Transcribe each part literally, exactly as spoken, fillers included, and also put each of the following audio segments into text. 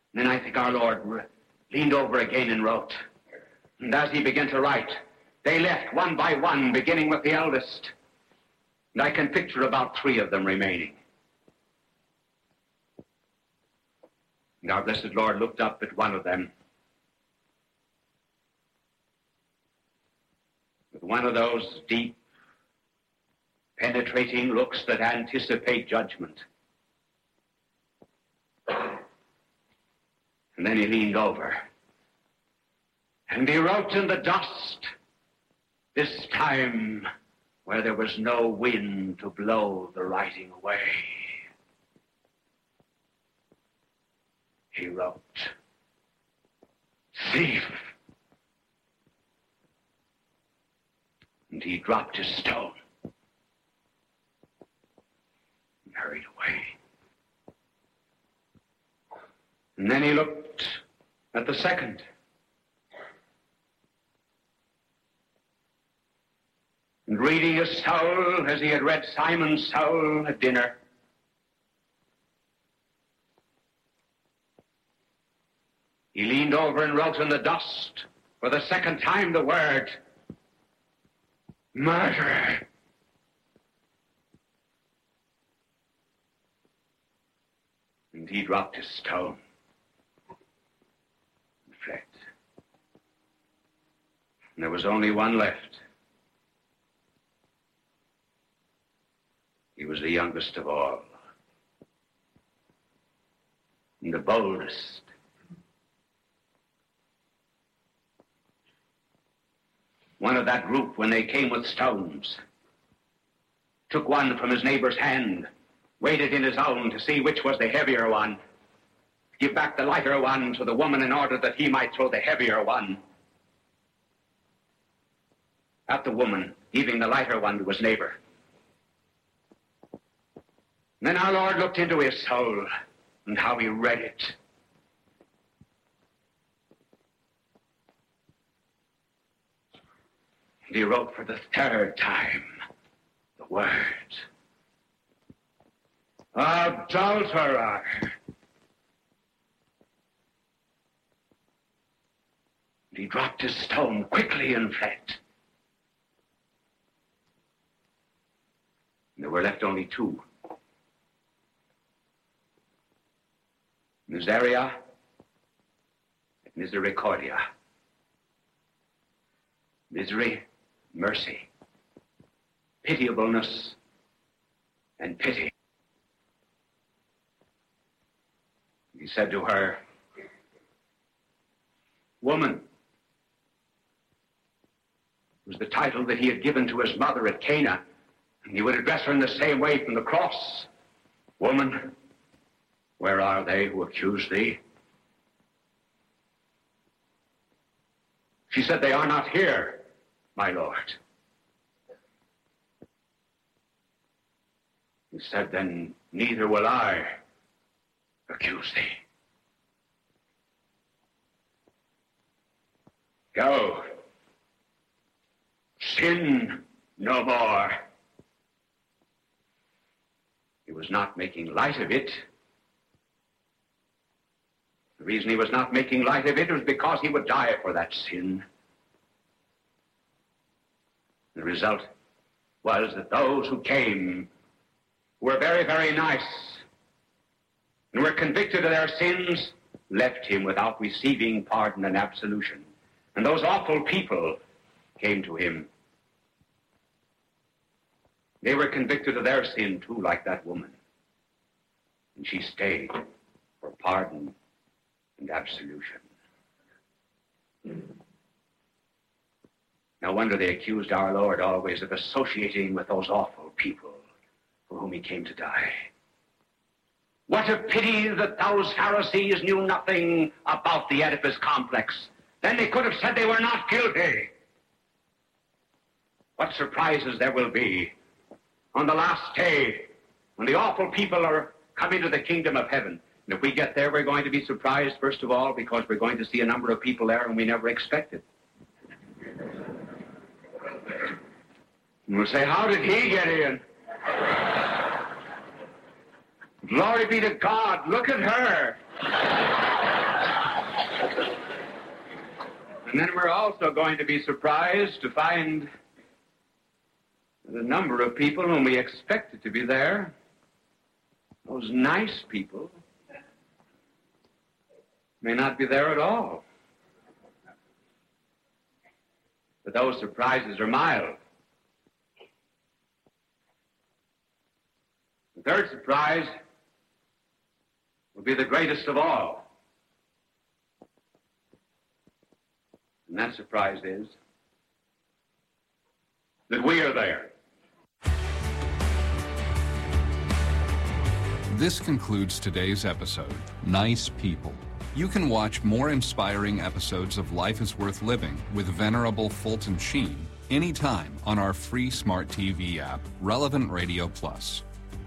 And then I think our Lord leaned over again and wrote. And as he began to write, they left one by one, beginning with the eldest. And I can picture about three of them remaining. And our blessed Lord looked up at one of them with one of those deep, penetrating looks that anticipate judgment. And then he leaned over and he wrote in the dust, this time where there was no wind to blow the writing away. He wrote, thief. And he dropped his stone and hurried away. And then he looked at the second. And reading his soul as he had read Simon's soul at dinner, he leaned over and wrote in the dust for the second time the word, murder. And he dropped his stone and fled. And there was only one left. He was the youngest of all, and the boldest. One of that group, when they came with stones, took one from his neighbor's hand, weighed it in his own to see which was the heavier one, give back the lighter one to the woman in order that he might throw the heavier one at the woman, giving the lighter one to his neighbor. And then our Lord looked into his soul and how he read it. And he wrote for the third time the words, adulterer. And he dropped his stone quickly and fled. And there were left only two. Miseria and misericordia. Misery, mercy. Pitiableness and pity. He said to her, woman, was the title that he had given to his mother at Cana, and he would address her in the same way from the cross. Woman, where are they who accuse thee? She said, they are not here, my Lord. He said, then neither will I accuse thee. Go. Sin no more. He was not making light of it. The reason he was not making light of it was because he would die for that sin. The result was that those who came were very, very nice and were convicted of their sins, left him without receiving pardon and absolution. And those awful people came to him. They were convicted of their sin too, like that woman. And she stayed for pardon and absolution. No wonder they accused our Lord always of associating with those awful people for whom he came to die. What a pity that those Pharisees knew nothing about the Oedipus complex. Then they could have said they were not guilty. What surprises there will be on the last day when the awful people are coming to the kingdom of heaven. And if we get there, we're going to be surprised, first of all, because we're going to see a number of people there whom we never expected. And we'll say, how did he get in? Glory be to God, look at her. And then we're also going to be surprised to find the number of people whom we expected to be there, those nice people, may not be there at all. But those surprises are mild. The third surprise will be the greatest of all. And that surprise is that we are there. This concludes today's episode, Nice People. You can watch more inspiring episodes of Life is Worth Living with Venerable Fulton Sheen anytime on our free smart T V app, Relevant Radio Plus.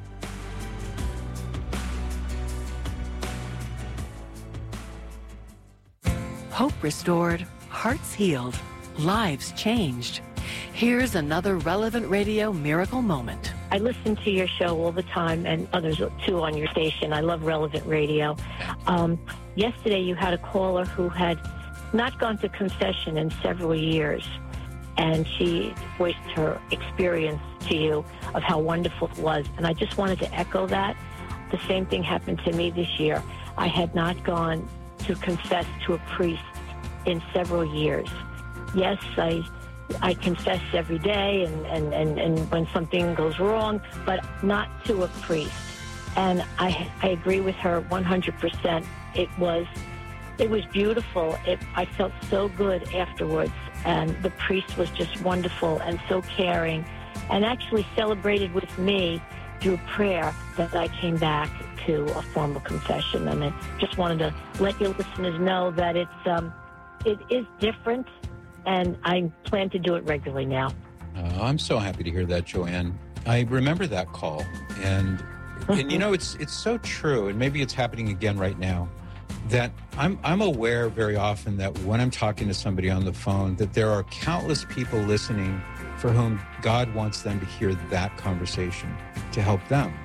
Hope restored, hearts healed, lives changed. Here's another Relevant Radio miracle moment. I listen to your show all the time, and others too on your station. I love Relevant Radio. Um, yesterday you had a caller who had not gone to confession in several years, and she voiced her experience to you of how wonderful it was. And I just wanted to echo that. The same thing happened to me this year. I had not gone to confess to a priest in several years. Yes, I I confess every day and, and, and, and when something goes wrong, but not to a priest. And I I agree with her one hundred percent. It was it was beautiful. It, I felt so good afterwards, and the priest was just wonderful and so caring, and actually celebrated with me through prayer that I came back to a formal confession. And I just wanted to let your listeners know that it's um, it is different, and I plan to do it regularly now. Uh, I'm so happy to hear that, Joanne. I remember that call, and and you know, it's it's so true, and maybe it's happening again right now, that I'm I'm aware very often that when I'm talking to somebody on the phone, that there are countless people listening for whom God wants them to hear that conversation to help them.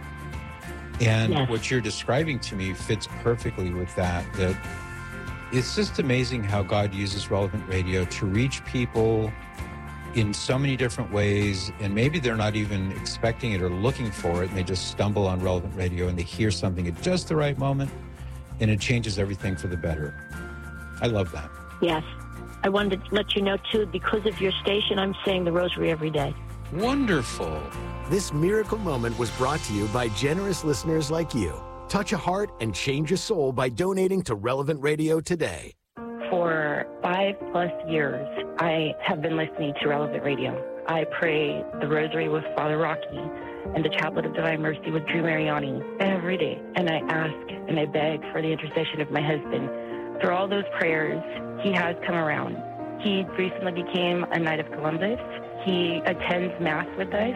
And yes, what you're describing to me fits perfectly with that, that it's just amazing how God uses Relevant Radio to reach people in so many different ways, and maybe they're not even expecting it or looking for it, and they just stumble on Relevant Radio and they hear something at just the right moment, and it changes everything for the better. I love that. Yes. I wanted to let you know, too, because of your station, I'm saying the rosary every day. Wonderful. This miracle moment was brought to you by generous listeners like you. Touch a heart and change a soul by donating to Relevant Radio today. For five plus years, I have been listening to Relevant Radio. I pray the rosary with Father Rocky and the Chaplet of Divine Mercy with Drew Mariani every day. And I ask and I beg for the intercession of my husband. Through all those prayers, he has come around. He recently became a Knight of Columbus. He attends Mass with us.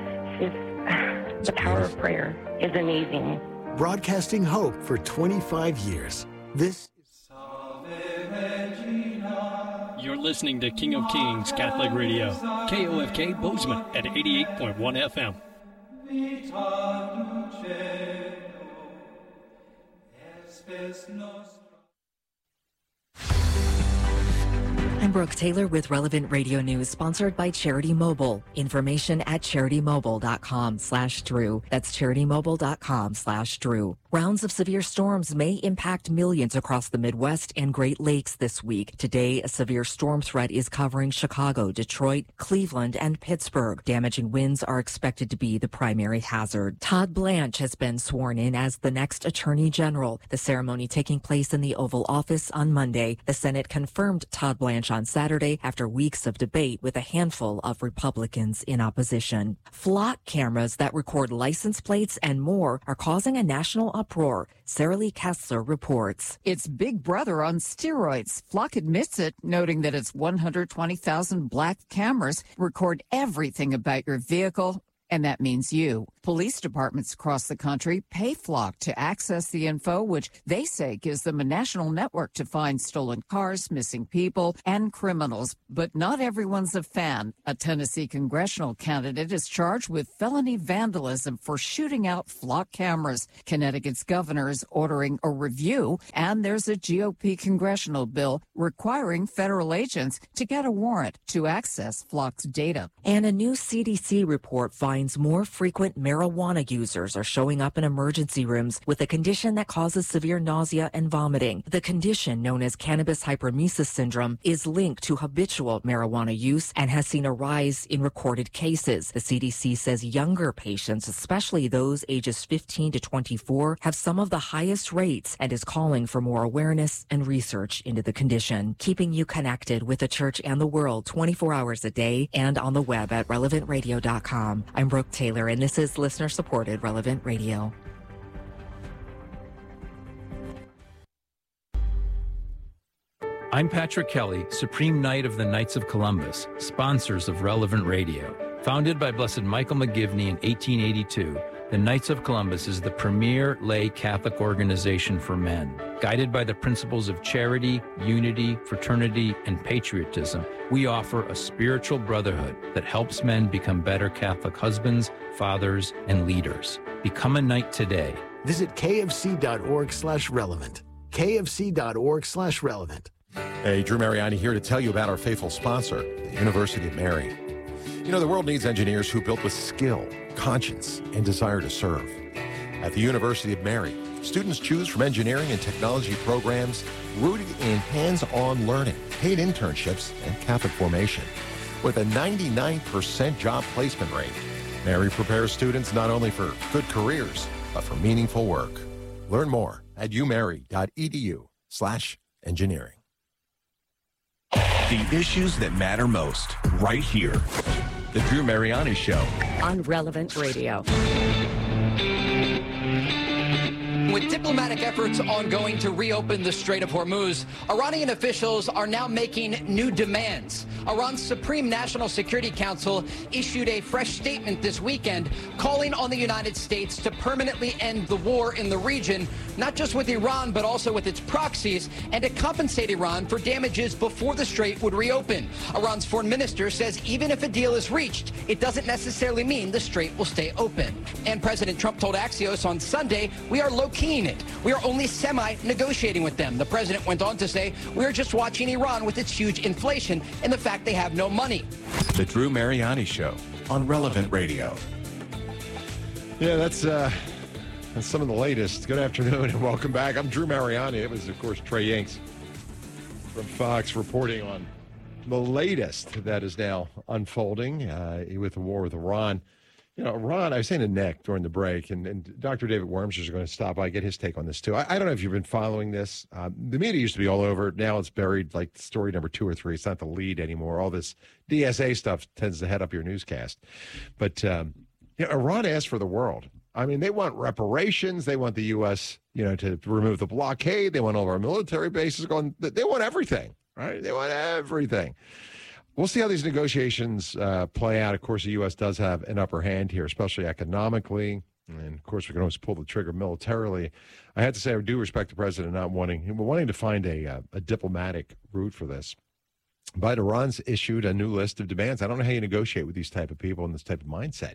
It's, the power of prayer is amazing. Broadcasting hope for twenty-five years. This You're listening to King of Kings Catholic Radio, K O F K Bozeman at eighty-eight point one F M. I'm Brooke Taylor with Relevant Radio News, sponsored by Charity Mobile. Information at charitymobile.com slash Drew. That's charitymobile.com slash Drew. Rounds of severe storms may impact millions across the Midwest and Great Lakes this week. Today, a severe storm threat is covering Chicago, Detroit, Cleveland, and Pittsburgh. Damaging winds are expected to be the primary hazard. Todd Blanche has been sworn in as the next Attorney General. The ceremony taking place in the Oval Office on Monday. The Senate confirmed Todd Blanche on Saturday after weeks of debate with a handful of Republicans in opposition. Flock cameras that record license plates and more are causing a national uproar. Sarah Lee Kessler reports. It's Big Brother on steroids. Flock admits it, noting that its one hundred twenty thousand black cameras record everything about your vehicle and that means you. Police departments across the country pay Flock to access the info, which they say gives them a national network to find stolen cars, missing people, and criminals. But not everyone's a fan. A Tennessee congressional candidate is charged with felony vandalism for shooting out Flock cameras. Connecticut's governor is ordering a review, and there's a G O P congressional bill requiring federal agents to get a warrant to access Flock's data. And a new C D C report finds more frequent marijuana users are showing up in emergency rooms with a condition that causes severe nausea and vomiting. The condition, known as cannabis hyperemesis syndrome, is linked to habitual marijuana use and has seen a rise in recorded cases. The C D C says younger patients, especially those ages fifteen to twenty-four, have some of the highest rates and is calling for more awareness and research into the condition. Keeping you connected with the church and the world twenty-four hours a day and on the web at relevant radio dot com. I'm Brooke Taylor, and this is listener-supported Relevant Radio. I'm Patrick Kelly, Supreme Knight of the Knights of Columbus, sponsors of Relevant Radio. Founded by Blessed Michael McGivney in eighteen eighty-two, the Knights of Columbus is the premier lay Catholic organization for men. Guided by the principles of charity, unity, fraternity, and patriotism, we offer a spiritual brotherhood that helps men become better Catholic husbands, fathers, and leaders. Become a knight today. Visit kfc.org slash relevant. kfc.org slash relevant. Hey, Drew Mariani here to tell you about our faithful sponsor, the University of Mary. You know, the world needs engineers who build with skill, conscience, and desire to serve. At the University of Mary, students choose from engineering and technology programs rooted in hands-on learning, paid internships, and Catholic formation. With a ninety-nine percent job placement rate, Mary prepares students not only for good careers, but for meaningful work. Learn more at umary.edu slash engineering. The issues that matter most, right here. The Drew Mariani Show. On Relevant Radio. With diplomatic efforts ongoing to reopen the Strait of Hormuz, Iranian officials are now making new demands. Iran's Supreme National Security Council issued a fresh statement this weekend calling on the United States to permanently end the war in the region, not just with Iran, but also with its proxies, and to compensate Iran for damages before the strait would reopen. Iran's foreign minister says even if a deal is reached, it doesn't necessarily mean the strait will stay open. And President Trump told Axios on Sunday, we are low-keying it. We are only semi-negotiating with them. The president went on to say, we are just watching Iran with its huge inflation and the fact they have no money. The Drew Mariani Show on Relevant Radio. Yeah, that's uh, that's some of the latest. Good afternoon and welcome back. I'm Drew Mariani. It was, of course, Trey Yanks from Fox reporting on the latest that is now unfolding uh, with the war with Iran. You know, Iran, I was saying to Nick during the break, and, and Doctor David Worms is going to stop by, get his take on this, too. I, I don't know if you've been following this. Um, the media used to be all over it. Now it's buried like story number two or three. It's not the lead anymore. All this D S A stuff tends to head up your newscast. But, um, you know, Iran asked for the world. I mean, they want reparations. They want the U S, you know, to remove the blockade. They want all of our military bases going. They want everything, right? They want everything. We'll see how these negotiations uh, play out. Of course, the U S does have an upper hand here, especially economically. And, of course, we can always pull the trigger militarily. I have to say I do respect the president not wanting, wanting to find a, uh, a diplomatic route for this. But Iran's issued a new list of demands. I don't know how you negotiate with these type of people and this type of mindset.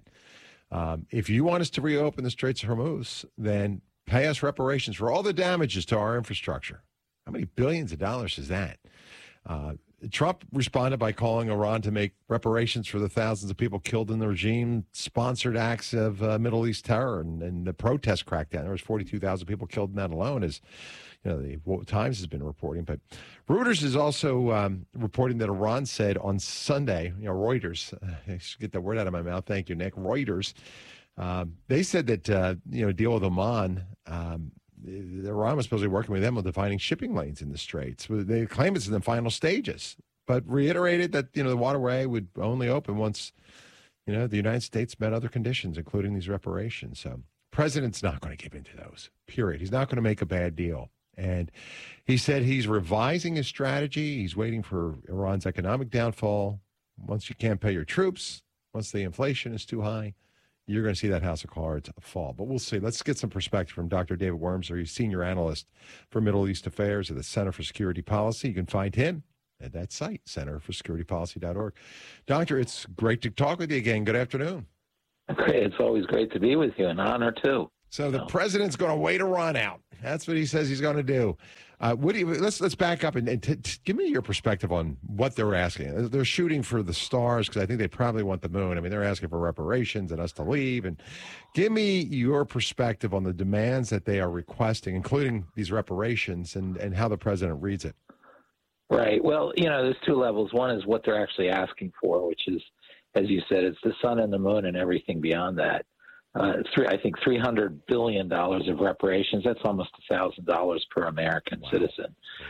Um, if you want us to reopen the Straits of Hormuz, then pay us reparations for all the damages to our infrastructure. How many billions of dollars is that? Uh, Trump responded by calling Iran to make reparations for the thousands of people killed in the regime-sponsored acts of uh, Middle East terror and, and the protest crackdown. There was forty-two thousand people killed in that alone, as you know, the Times has been reporting. But Reuters is also um, reporting that Iran said on Sunday, you know, Reuters, uh, I should get that word out of my mouth. Thank you, Nick. Reuters. Um, they said that, uh, you know, deal with Oman, um, Iran was supposed to be working with them on defining shipping lanes in the Straits. They claim it's in the final stages, but reiterated that, you know, the waterway would only open once, you know, the United States met other conditions, including these reparations. So president's not going to give into those, period. He's not going to make a bad deal. And he said he's revising his strategy. He's waiting for Iran's economic downfall. Once you can't pay your troops, once the inflation is too high, you're going to see that house of cards fall. But we'll see. Let's get some perspective from Doctor David Wurmser. He's Senior Analyst for Middle East Affairs at the Center for Security Policy. You can find him at that site, center for security policy dot org. Doctor, it's great to talk with you again. Good afternoon. Great. It's always great to be with you. An honor, too. So the president's going to wait Iran out. That's what he says he's going to do. Uh, what do you, let's let's back up and, and t- t- give me your perspective on what they're asking. They're shooting for the stars because I think they probably want the moon. I mean, they're asking for reparations and us to leave. And give me your perspective on the demands that they are requesting, including these reparations, and, and how the president reads it. Right. Well, you know, there's two levels. One is what they're actually asking for, which is, as you said, it's the sun and the moon and everything beyond that. Uh, three, I think three hundred billion dollars of reparations. That's almost one thousand dollars per American wow. citizen.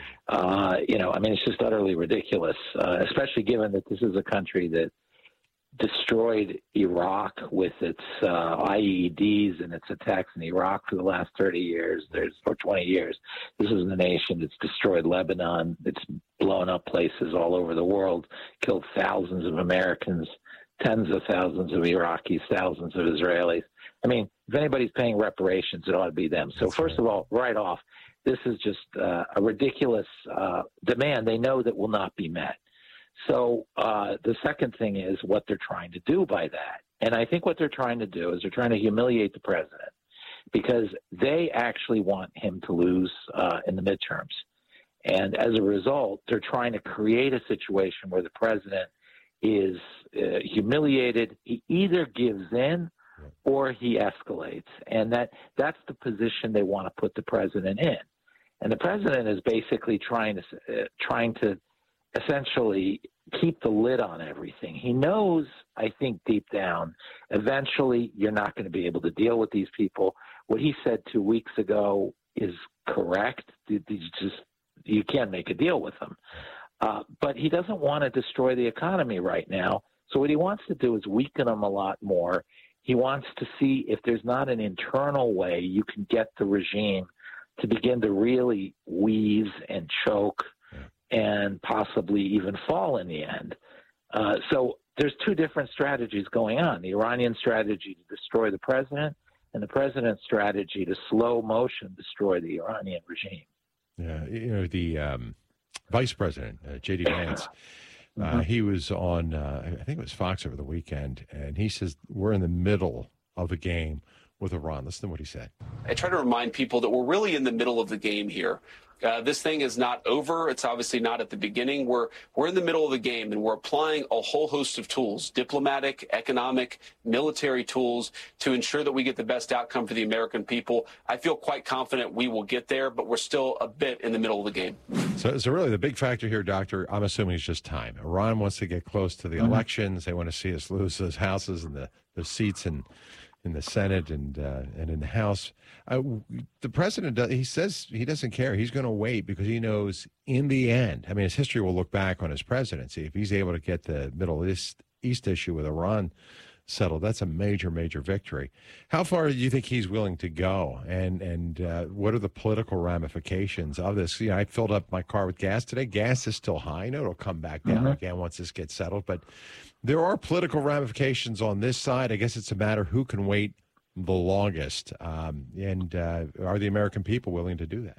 Uh, you know, I mean, it's just utterly ridiculous, uh, especially given that this is a country that destroyed Iraq with its uh, I E Ds and its attacks in Iraq for the last thirty years. There's for twenty years. This is the nation that's destroyed Lebanon. It's blown up places all over the world, killed thousands of Americans, tens of thousands of Iraqis, thousands of Israelis. I mean, if anybody's paying reparations, it ought to be them. So first of all, right off, this is just uh, a ridiculous uh, demand they know that will not be met. So uh, the second thing is what they're trying to do by that. And I think what they're trying to do is they're trying to humiliate the president because they actually want him to lose uh, in the midterms. And as a result, they're trying to create a situation where the president is uh, humiliated. He either gives in or he escalates. And that that's the position they want to put the president in. And the president is basically trying to uh, trying to essentially keep the lid on everything. He knows, I think, deep down, eventually you're not going to be able to deal with these people. What he said two weeks ago is correct. You just you can't make a deal with them. Uh, but he doesn't want to destroy the economy right now. So what he wants to do is weaken them a lot more. He wants to see if there's not an internal way you can get the regime to begin to really wheeze and choke and possibly even fall in the end. Uh, so there's two different strategies going on, the Iranian strategy to destroy the president and the president's strategy to slow motion destroy the Iranian regime. Yeah, you know, the um, vice president, uh, J D Vance, uh, he was on, uh, I think it was Fox over the weekend, and he says we're in the middle of a game with Iran. Listen to what he said. I try to remind people that we're really in the middle of the game here. Uh, this thing is not over. It's obviously not at the beginning. We're we're in the middle of the game, and we're applying a whole host of tools, diplomatic, economic, military tools, to ensure that we get the best outcome for the American people. I feel quite confident we will get there, but we're still a bit in the middle of the game. So, so really the big factor here, Doctor, I'm assuming is just time. Iran wants to get close to the mm-hmm. elections. They want to see us lose those houses and the, the seats and in the Senate and uh, and in the House. Uh, the president, he says he doesn't care. He's going to wait because he knows in the end, I mean, his history will look back on his presidency. If he's able to get the Middle East, East issue with Iran settled, that's a major, major victory. How far do you think he's willing to go? And and uh, what are the political ramifications of this? You know, I filled up my car with gas today. Gas is still high. I know it'll come back down mm-hmm. again once this gets settled, but there are political ramifications on this side. I guess it's a matter who can wait the longest. Um, and uh, are the American people willing to do that?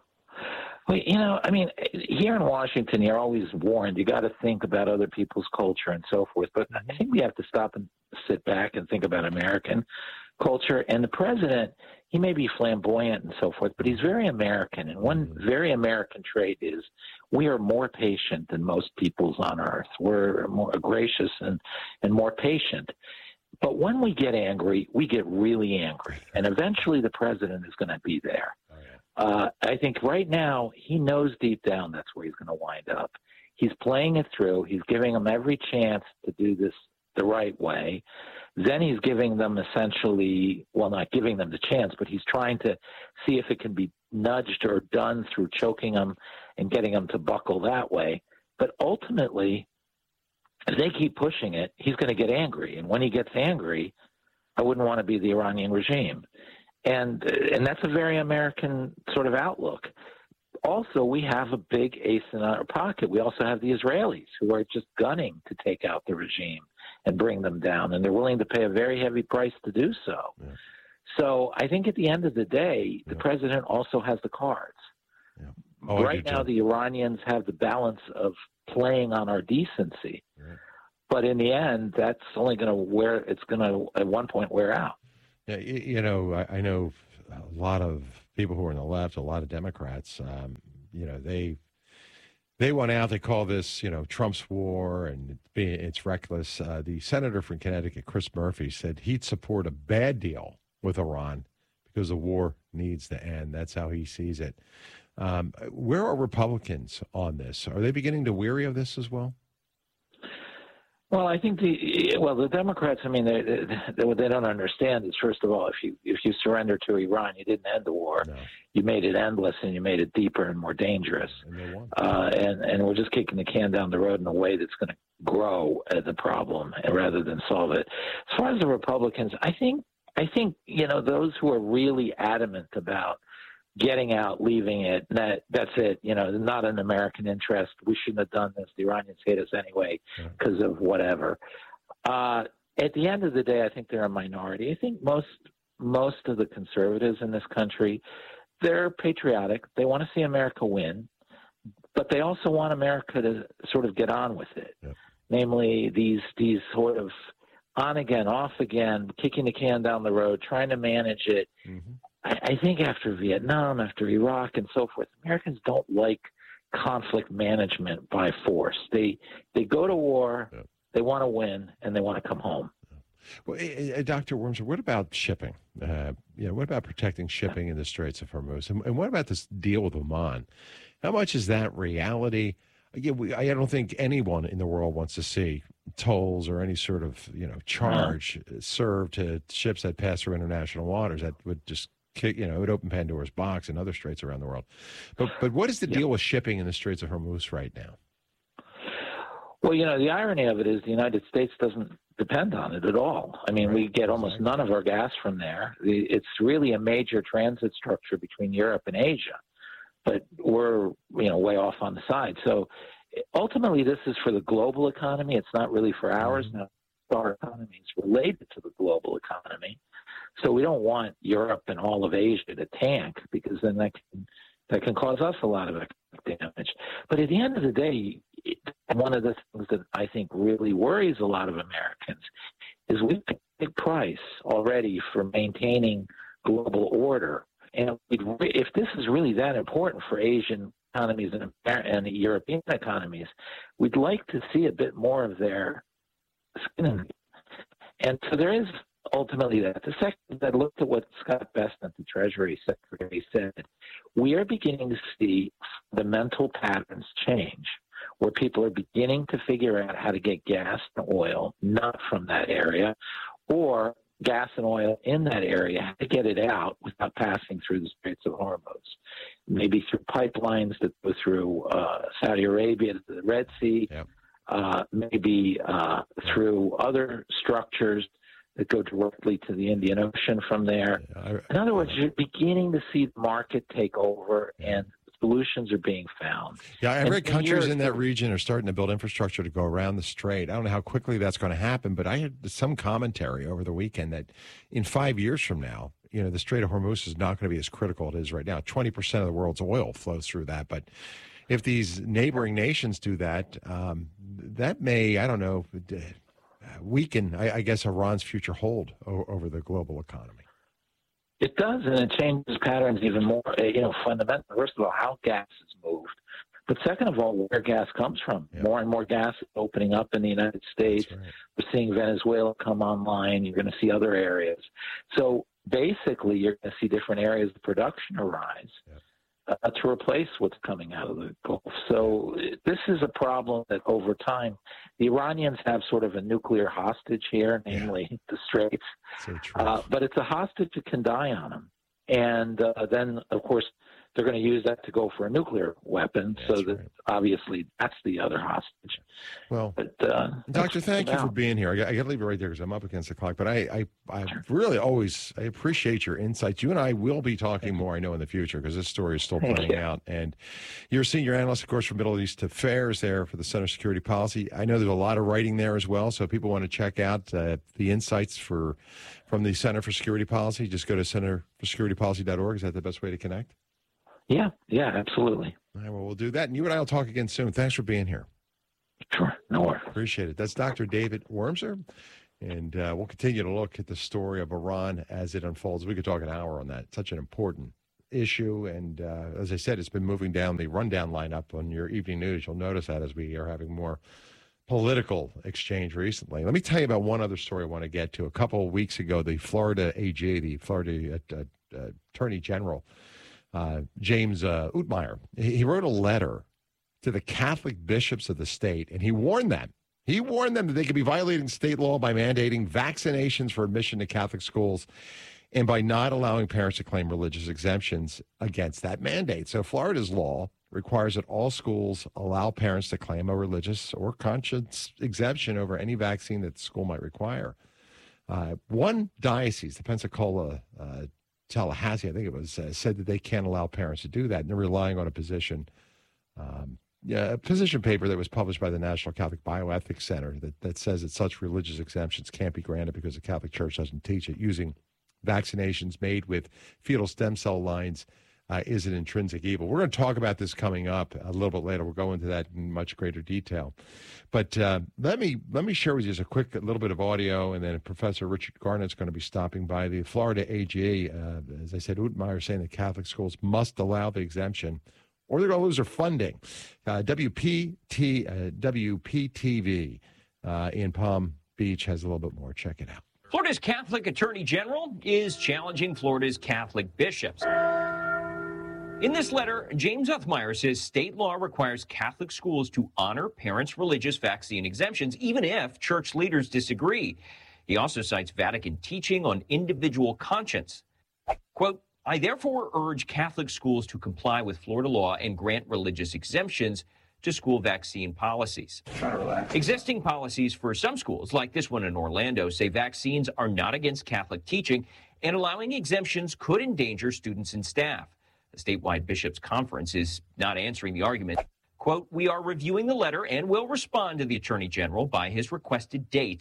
Well, you know, I mean, here in Washington, you're always warned. You got to think about other people's culture and so forth. But I think we have to stop and sit back and think about American culture. And the president, he may be flamboyant and so forth, but he's very American. And one very American trait is we are more patient than most peoples on earth. We're more gracious and, and more patient. But when we get angry, we get really angry. And eventually the president is going to be there. Uh, I think right now he knows deep down that's where he's going to wind up. He's playing it through. He's giving them every chance to do this the right way. Then he's giving them essentially, well, not giving them the chance, but he's trying to see if it can be nudged or done through choking them and getting them to buckle that way. But ultimately, if they keep pushing it, he's going to get angry. And when he gets angry, I wouldn't want to be the Iranian regime. And and that's a very American sort of outlook. Also, we have a big ace in our pocket. We also have the Israelis who are just gunning to take out the regime and bring them down, and they're willing to pay a very heavy price to do so. Yeah. So I think at the end of the day, the yeah. president also has the cards. Yeah. Oh, right now, the Iranians have the balance of playing on our decency, right. but in the end, that's only going to wear. It's going to at one point wear out. Yeah, you, you know, I, I know a lot of people who are on the left, a lot of Democrats. Um, you know, they they went out. They call this, you know, Trump's war, and it's reckless. Uh, the senator from Connecticut, Chris Murphy, said he'd support a bad deal with Iran because the war needs to end. That's how he sees it. Um, where are Republicans on this? Are they beginning to weary of this as well? Well, I think the well the Democrats. I mean, they, they, what they don't understand is, first of all, if you if you surrender to Iran, you didn't end the war. No. You made it endless, and you made it deeper and more dangerous. And uh, and and we're just kicking the can down the road in a way that's going to grow uh, the problem rather than solve it. As far as the Republicans, I think I think you know those who are really adamant about getting out, leaving it, that that's it, you know, not in American interest. We shouldn't have done this. The Iranians hate us anyway because of whatever. Uh, at the end of the day, I think they're a minority. I think most most of the conservatives in this country, they're patriotic. They want to see America win, but they also want America to sort of get on with it. Yeah. Namely, these these sort of on again, off again, kicking the can down the road, trying to manage it. Mm-hmm. I think after Vietnam, after Iraq, and so forth, Americans don't like conflict management by force. They they go to war, yeah. they want to win, and they want to come home. Well, uh, Doctor Wormser, what about shipping? Uh, you know, what about protecting shipping in the Straits of Hormuz? And, and what about this deal with Oman? How much is that reality? Yeah, we, I don't think anyone in the world wants to see tolls or any sort of you know charge uh-huh. served to ships that pass through international waters. That would just You know, it would open Pandora's box and other straits around the world. But but what is the deal with shipping in the Straits of Hormuz right now? Well, you know, the irony of it is the United States doesn't depend on it at all. I mean, right. we get almost none of our gas from there. It's really a major transit structure between Europe and Asia, but we're, you know, way off on the side. So ultimately, this is for the global economy. It's not really for ours. Mm-hmm. Now, our economy is related to the global economy. So we don't want Europe and all of Asia to tank, because then that can, that can cause us a lot of economic damage. But at the end of the day, one of the things that I think really worries a lot of Americans is we pay a big price already for maintaining global order. And if this is really that important for Asian economies and, and European economies, we'd like to see a bit more of their skin in it. And so there is ultimately that. The second is I looked at what Scott Bessent, the Treasury Secretary, said. We are beginning to see the mental patterns change, where people are beginning to figure out how to get gas and oil not from that area, or gas and oil in that area, how to get it out without passing through the Straits of Hormuz. Maybe through pipelines that go through uh, Saudi Arabia to the Red Sea, yep. uh, maybe uh, through other structures that go directly to the Indian Ocean from there. In other words, you're beginning to see the market take over, and solutions are being found. Yeah, I read countries in that ago, region are starting to build infrastructure to go around the strait. I don't know how quickly that's going to happen, but I had some commentary over the weekend that in five years from now, you know, the Strait of Hormuz is not going to be as critical as it is right now. twenty percent of the world's oil flows through that, but if these neighboring nations do that, um, that may, I don't know, weaken, I, I guess, Iran's future hold o- over the global economy. It does, and it changes patterns even more, you know, fundamentally. First of all, how gas is moved. But second of all, where gas comes from. Yeah. More and more gas is opening up in the United States. Right. We're seeing Venezuela come online. You're going to see other areas. So basically, you're going to see different areas of production arise. Yeah. Uh, to replace what's coming out of the Gulf. So this is a problem that over time, the Iranians have sort of a nuclear hostage here, namely yeah. the Straits. So uh, but it's a hostage that can die on them. And uh, then, of course, they're going to use that to go for a nuclear weapon. That's so that right. obviously that's the other hostage. Well, but, uh, Doctor, thank you for being here. I got, I got to leave it right there because I'm up against the clock. But I, I, I really always I appreciate your insights. You and I will be talking more, I know, in the future because this story is still Thank playing you. out. And you're a senior analyst, of course, for Middle East Affairs there for the Center for Security Policy. I know there's a lot of writing there as well. So if people want to check out uh, the insights for from the Center for Security Policy, just go to center for security policy dot org. Is that the best way to connect? Yeah, yeah, absolutely. All right, well, we'll do that. And you and I will talk again soon. Thanks for being here. Sure, no worries. Appreciate it. That's Doctor David Wurmser. And uh, we'll continue to look at the story of Iran as it unfolds. We could talk an hour on that. It's such an important issue. And uh, as I said, it's been moving down the rundown lineup on your evening news. You'll notice that as we are having more political exchange recently. Let me tell you about one other story I want to get to. A couple of weeks ago, the Florida A G, the Florida uh, uh, Attorney General, uh, James uh, Utmeyer, he, he wrote a letter to the Catholic bishops of the state, and he warned them. He warned them that they could be violating state law by mandating vaccinations for admission to Catholic schools and by not allowing parents to claim religious exemptions against that mandate. So Florida's law requires that all schools allow parents to claim a religious or conscience exemption over any vaccine that the school might require. Uh, one diocese, the Pensacola, uh, Tallahassee, I think it was, uh, said that they can't allow parents to do that, and they're relying on a position um, yeah, a position paper that was published by the National Catholic Bioethics Center that, that says that such religious exemptions can't be granted because the Catholic Church doesn't teach it. Using vaccinations made with fetal stem cell lines uh, is an intrinsic evil. We're going to talk about this coming up a little bit later. We'll go into that in much greater detail. But uh, let me let me share with you just a quick a little bit of audio, and then Professor Richard Garnett's going to be stopping by. The Florida A G, uh, as I said, Utmeyer saying that Catholic schools must allow the exemption, or they're going to lose their funding. Uh, W P T, uh, W P T V uh, in Palm Beach has a little bit more. Check it out. Florida's Catholic Attorney General is challenging Florida's Catholic bishops. In this letter, James Utmeyer says state law requires Catholic schools to honor parents' religious vaccine exemptions, even if church leaders disagree. He also cites Vatican teaching on individual conscience. Quote, I therefore urge Catholic schools to comply with Florida law and grant religious exemptions to school vaccine policies. Existing policies for some schools, like this one in Orlando, say vaccines are not against Catholic teaching, and allowing exemptions could endanger students and staff. The statewide bishops' conference is not answering the argument. Quote, we are reviewing the letter and will respond to the Attorney General by his requested date.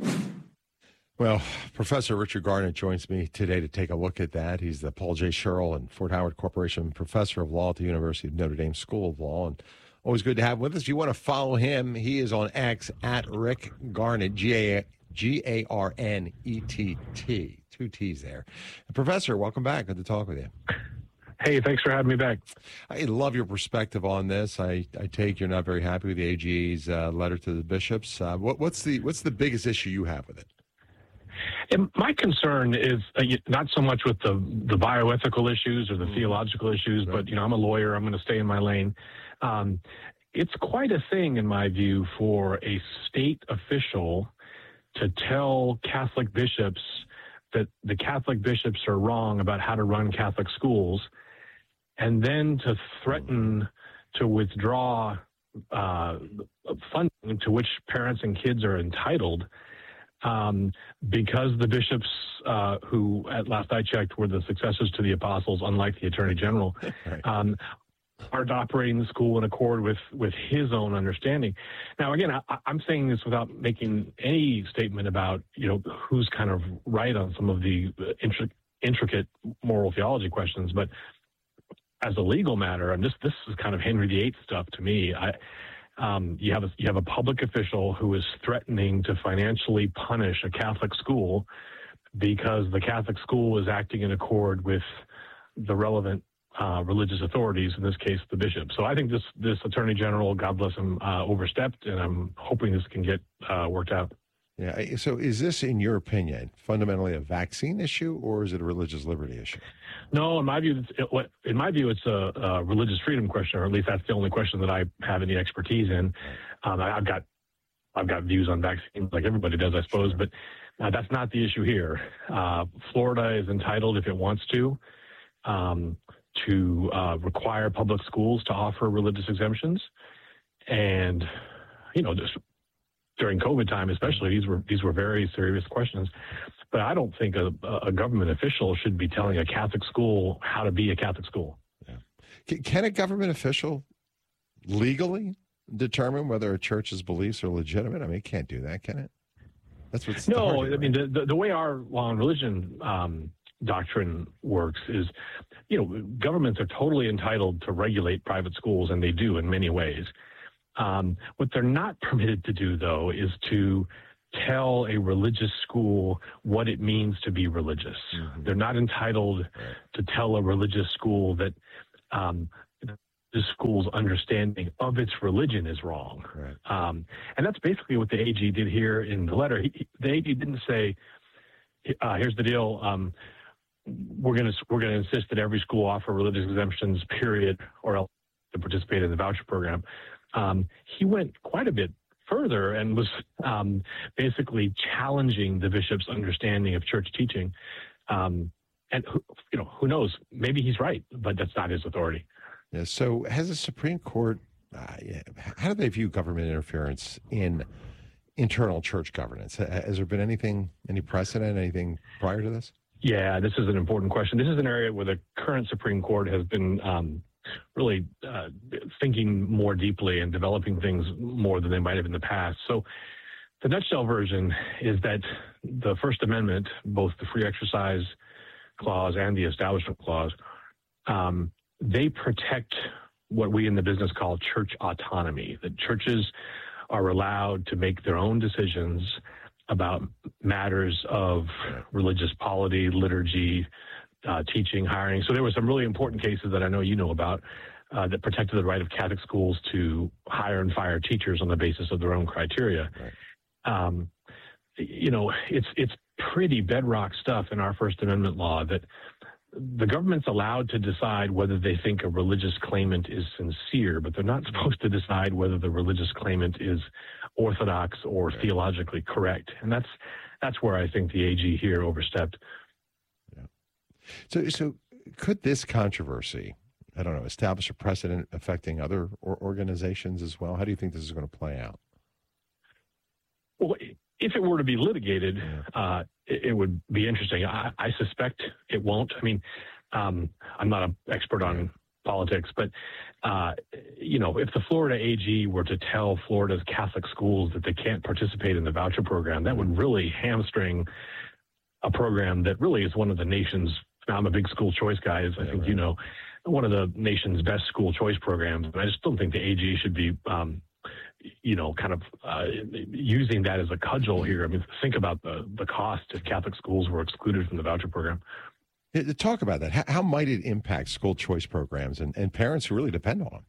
Well, Professor Richard Garnett joins me today to take a look at that. He's the Paul J. Sherrill and Fort Howard Corporation Professor of Law at the University of Notre Dame School of Law. And always good to have him with us. If you want to follow him, he is on X at Rick Garnett, G A G A R N E T T. Two T's there. And Professor, welcome back. Good to talk with you. Hey, thanks for having me back. I love your perspective on this. I, I take you're not very happy with the A G's uh, letter to the bishops. Uh, what, what's the what's the biggest issue you have with it? And my concern is uh, not so much with the, the bioethical issues or the mm. theological issues, right. but, you know, I'm a lawyer. I'm going to stay in my lane. Um, it's quite a thing, in my view, for a state official to tell Catholic bishops that the Catholic bishops are wrong about how to run Catholic schools, and then to threaten to withdraw uh, funding to which parents and kids are entitled. Um, because the bishops, uh, who at last I checked were the successors to the apostles, unlike the Attorney General, right. um, are operating the school in accord with, with his own understanding. Now, again, I, I'm saying this without making any statement about, you know, who's kind of right on some of the intri- intricate moral theology questions, but as a legal matter, and this this is kind of Henry the Eighth stuff to me. I. Um, you have a, you have a public official who is threatening to financially punish a Catholic school because the Catholic school is acting in accord with the relevant uh, religious authorities, in this case, the bishop. So I think this this Attorney General, God bless him, uh, overstepped, and I'm hoping this can get uh, worked out. Yeah. So is this, in your opinion, fundamentally a vaccine issue, or is it a religious liberty issue? No, in my view, it's, in my view, it's a, a religious freedom question, or at least that's the only question that I have any expertise in. Um, I've got, I've got views on vaccines, like everybody does, I suppose, but uh, that's not the issue here. Uh, Florida is entitled, if it wants to, um, to uh, require public schools to offer religious exemptions. And, you know, just during COVID time especially, these were these were very serious questions. But I don't think a, a government official should be telling a Catholic school how to be a Catholic school. Yeah. Can, can a government official legally determine whether a church's beliefs are legitimate? I mean, it can't do that, can it? That's what's no. I mean, the, the the way our law and religion um, doctrine works is, you know, governments are totally entitled to regulate private schools, and they do in many ways. Um, what they're not permitted to do, though, is to tell a religious school what it means to be religious. Mm-hmm. They're not entitled right. to tell a religious school that um, the school's understanding of its religion is wrong. Right. Um, and that's basically what the A G did here in the letter. He, the A G didn't say, uh, here's the deal, um, we're going to we're going to insist that every school offer religious exemptions, period, or else to participate in the voucher program. Um, he went quite a bit further and was um, basically challenging the bishop's understanding of church teaching. Um, and, who, you know, who knows? Maybe he's right, but that's not his authority. Yeah, so has the Supreme Court, uh, how do they view government interference in internal church governance? Has there been anything, any precedent, anything prior to this? Yeah, this is an important question. This is an area where the current Supreme Court has been um, really uh, thinking more deeply and developing things more than they might have in the past. So the nutshell version is that the First Amendment, both the Free Exercise Clause and the Establishment Clause, um, they protect what we in the business call church autonomy, that churches are allowed to make their own decisions about matters of religious polity, liturgy, uh, teaching, hiring. So there were some really important cases that I know you know about uh, that protected the right of Catholic schools to hire and fire teachers on the basis of their own criteria. Right. Um, you know, it's it's pretty bedrock stuff in our First Amendment law that the government's allowed to decide whether they think a religious claimant is sincere, but they're not supposed to decide whether the religious claimant is orthodox or right. theologically correct. And that's that's where I think the A G here overstepped. Yeah. So, so could this controversy, I don't know, establish a precedent affecting other or organizations as well? How do you think this is going to play out? Well, if it were to be litigated, yeah. uh, it, it would be interesting. I, I suspect it won't. I mean, um, I'm not an expert on politics, but, uh, you know, if the Florida A G were to tell Florida's Catholic schools that they can't participate in the voucher program, that would really hamstring a program that really is one of the nation's, I'm a big school choice guy, as I yeah, think right. you know, one of the nation's best school choice programs. And I just don't think the A G should be, um, you know, kind of uh, using that as a cudgel here. I mean, think about the, the cost if Catholic schools were excluded from the voucher program. Yeah, talk about that. How, how might it impact school choice programs and, and parents who really depend on them?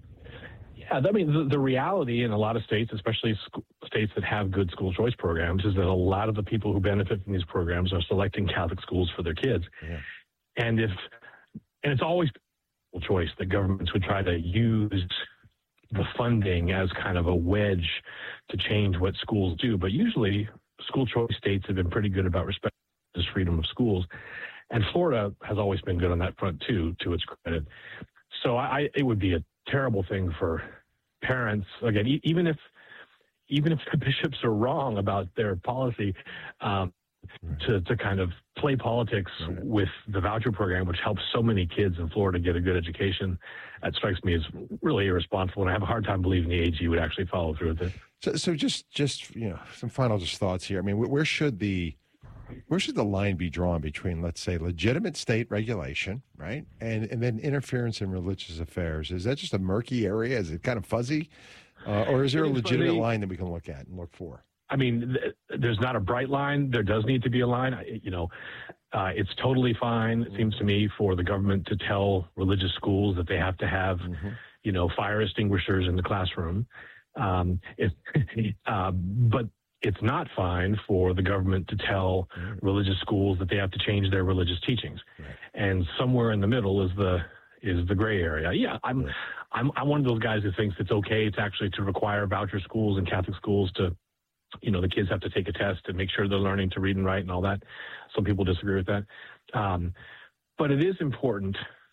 Yeah, I mean, the, the reality in a lot of states, especially sc- states that have good school choice programs, is that a lot of the people who benefit from these programs are selecting Catholic schools for their kids. Yeah. And if, and it's always school choice that governments would try to use the funding as kind of a wedge to change what schools do. But usually school choice states have been pretty good about respecting this freedom of schools. And Florida has always been good on that front too, to its credit. So I, it would be a terrible thing for parents. Again, e- even if, even if the bishops are wrong about their policy, um, right. to, to kind of play politics right. with the voucher program, which helps so many kids in Florida get a good education, that strikes me as really irresponsible. And I have a hard time believing the A G would actually follow through with it. So, so just, just you know, some final just thoughts here. I mean, where should the where should the line be drawn between, let's say, legitimate state regulation, right, and and then interference in religious affairs? Is that just a murky area? Is it kind of fuzzy, uh, or is there a legitimate funny. line that we can look at and look for? I mean, th- there's not a bright line. There does need to be a line. I, you know, uh, it's totally fine, it seems to me, for the government to tell religious schools that they have to have, mm-hmm. you know, fire extinguishers in the classroom. Um, it, uh, but it's not fine for the government to tell mm-hmm. religious schools that they have to change their religious teachings. Right. And somewhere in the middle is the is the gray area. Yeah, I'm, right. I'm I'm one of those guys who thinks it's okay. It's actually to require voucher schools and Catholic schools to, you know, the kids have to take a test and make sure they're learning to read and write and all that. Some people disagree with that. Um, but it is important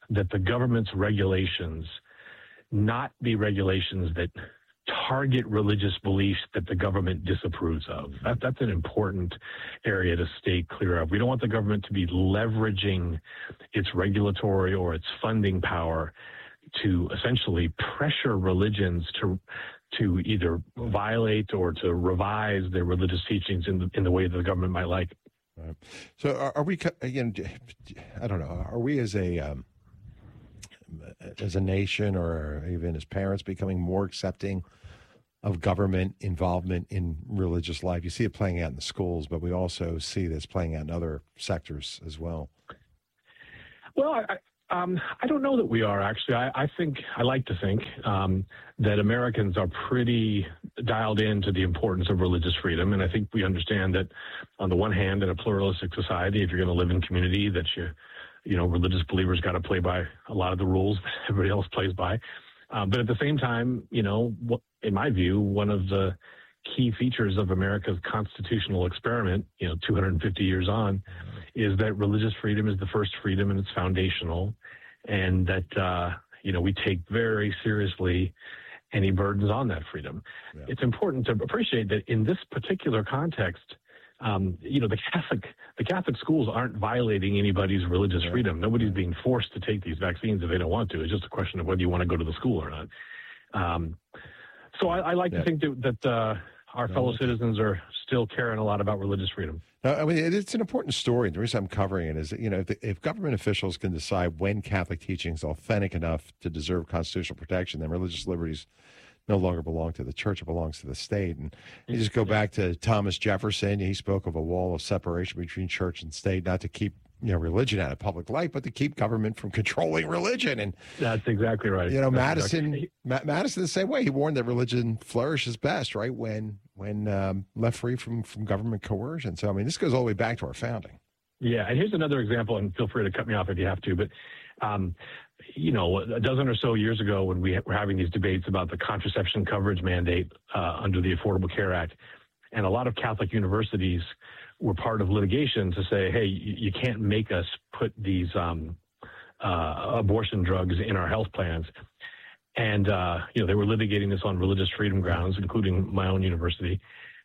that the government's regulations not be regulations that target religious beliefs that the government disapproves of. That, that's an important area to stay clear of. We don't want the government to be leveraging its regulatory or its funding power to essentially pressure religions to to either violate or to revise their religious teachings in the, in the way that the government might like. Right. So are, are we, again, I don't know, are we as a um, as a nation or even as parents becoming more accepting of government involvement in religious life? You see it playing out in the schools, but we also see this playing out in other sectors as well. Well, I, um, I don't know that we are, actually. I, I think, I like to think um, that Americans are pretty dialed into the importance of religious freedom. And I think we understand that on the one hand, in a pluralistic society, if you're going to live in community, that you, you know, religious believers got to play by a lot of the rules that everybody else plays by. Uh, but at the same time, you know, in my view, one of the key features of America's constitutional experiment, you know, two hundred fifty years on, is that religious freedom is the first freedom and it's foundational, and that, uh, you know, we take very seriously any burdens on that freedom. Yeah. It's important to appreciate that in this particular context, um, you know, the Catholic the Catholic schools aren't violating anybody's religious yeah. freedom. Nobody's being forced to take these vaccines if they don't want to. It's just a question of whether you want to go to the school or not. Um, so I, I like yeah. to think that, that uh, our fellow citizens are still caring a lot about religious freedom. No, I mean, it's an important story. The reason I'm covering it is that, you know, if, the, if government officials can decide when Catholic teaching is authentic enough to deserve constitutional protection, then religious liberties no longer belong to the church, it belongs to the state. And you just go back to Thomas Jefferson. He spoke of a wall of separation between church and state, not to keep, you know, religion out of public life, but to keep government from controlling religion. And that's exactly right. You know, that's Madison, exactly. Ma- Madison the same way. He warned that religion flourishes best, right, when when um, left free from, from government coercion. So, I mean, this goes all the way back to our founding. Yeah, and here's another example, and feel free to cut me off if you have to, but, um, you know, a dozen or so years ago when we were having these debates about the contraception coverage mandate uh, under the Affordable Care Act, and a lot of Catholic universities were part of litigation to say, hey, you, you can't make us put these um, uh, abortion drugs in our health plans. And, uh, you know, they were litigating this on religious freedom grounds, including my own university.